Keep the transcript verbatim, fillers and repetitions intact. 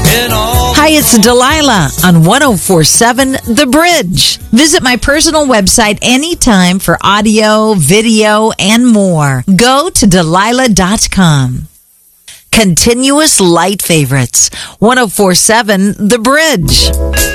in all. Hi, it's Delilah on one oh four point seven The Bridge. Visit my personal website anytime for audio, video, and more. Go to Delilah dot com. Continuous light favorites. one oh four point seven The Bridge.